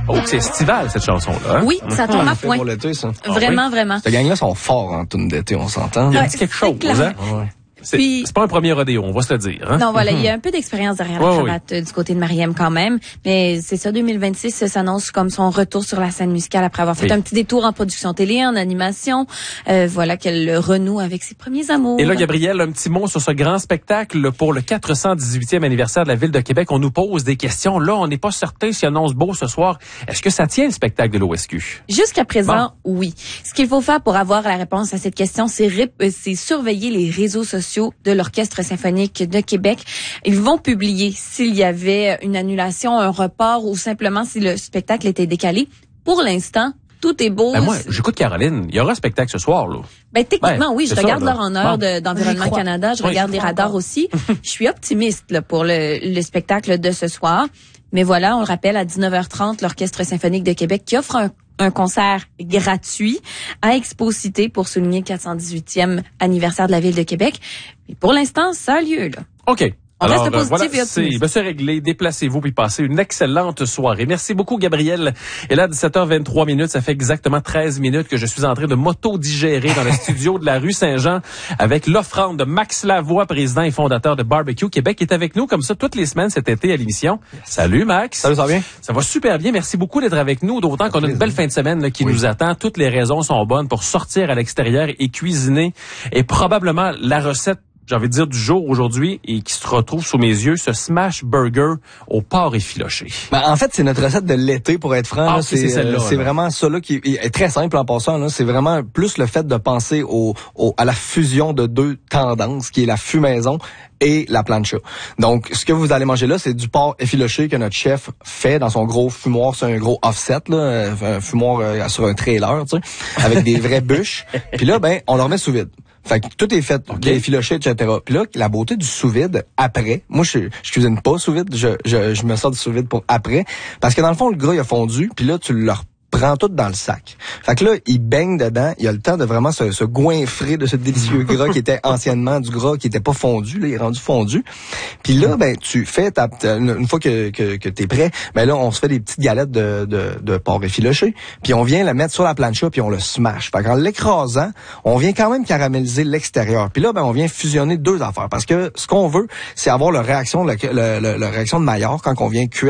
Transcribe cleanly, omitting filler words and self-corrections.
Oh, c'est estival, cette chanson-là. Hein? Oui, ça tombe à point. Pour l'été, ça. Vraiment, vraiment. Cette gang-là sont forts en tune d'été, on s'entend. Il y a Ouais, dit quelque c'est chose, clair. hein? C'est pas un premier rodéo, on va se le dire. Hein? Non, voilà, il y a un peu d'expérience derrière la cravate du côté de Mariem quand même. Mais c'est ça, 2026 s'annonce comme son retour sur la scène musicale après avoir fait un petit détour en production télé, en animation. Voilà qu'elle renoue avec ses premiers amours. Et là, Gabrielle, un petit mot sur ce grand spectacle pour le 418e anniversaire de la Ville de Québec. On nous pose des questions. Là, on n'est pas certain s'il annonce beau ce soir. Est-ce que ça tient le spectacle de l'OSQ? Jusqu'à présent, oui. Ce qu'il faut faire pour avoir la réponse à cette question, c'est surveiller les réseaux sociaux de l'Orchestre symphonique de Québec. Ils vont publier s'il y avait une annulation, un report ou simplement si le spectacle était décalé. Pour l'instant, tout est beau. Ben moi, j'écoute Caroline. Il y aura un spectacle ce soir, là. Ben, techniquement, oui. Je regarde l'heure en heure Bon. d'Environnement Canada. Je regarde les radars aussi. Je suis optimiste là, pour le spectacle de ce soir. Mais voilà, on le rappelle, à 19h30, l'Orchestre symphonique de Québec qui offre un concert gratuit à Expo-Cité pour souligner le 418e anniversaire de la Ville de Québec. Mais pour l'instant, ça a lieu, là. OK. On Alors, reste positif voilà, et optimiste. c'est réglé. Déplacez-vous puis passez une excellente soirée. Merci beaucoup, Gabrielle. Et là, 17h23, ça fait exactement 13 minutes que je suis en train de m'auto-digérer dans le studio de la rue Saint-Jean avec l'offrande de Max Lavoie, président et fondateur de Barbecue Québec, qui est avec nous comme ça toutes les semaines cet été à l'émission. Salut, Max. Salut, ça va bien? Ça va super bien. Merci beaucoup d'être avec nous. D'autant qu'on a une belle fin de semaine là, qui nous attend. Toutes les raisons sont bonnes pour sortir à l'extérieur et cuisiner. Et probablement la recette, j'ai envie de dire, du jour aujourd'hui et qui se retrouve sous mes yeux, ce smash burger au porc effiloché. Ben, en fait, c'est notre recette de l'été, pour être franc. Ah, là. c'est celle-là. C'est vraiment ça là qui est très simple en passant. Là. C'est vraiment plus le fait de penser à la fusion de deux tendances, qui est la fumaison et la plancha. Donc, ce que vous allez manger là, c'est du porc effiloché que notre chef fait dans son gros fumoir, c'est un gros offset, là, un fumoir sur un trailer, tu sais, avec des vraies bûches. Puis là, ben, on le remet sous vide. Fait que tout est fait, effiloché, etc. Puis là, la beauté du sous-vide après, moi je cuisine pas sous-vide, je me sors du sous-vide pour après, parce que dans le fond, le gras il a fondu, puis là, tu le prends tout dans le sac. Fait que là, il baigne dedans, il a le temps de vraiment se goinfrer de ce délicieux gras qui était anciennement du gras qui était pas fondu, là, il est rendu fondu. Puis là, ben, tu fais une fois que t'es prêt, ben là, on se fait des petites galettes de porc effiloché, puis on vient la mettre sur la plancha, puis on le smash. Fait qu'en l'écrasant, on vient quand même caraméliser l'extérieur. Puis là, ben, on vient fusionner deux affaires, parce que ce qu'on veut, c'est avoir la réaction de Maillard quand on vient cuire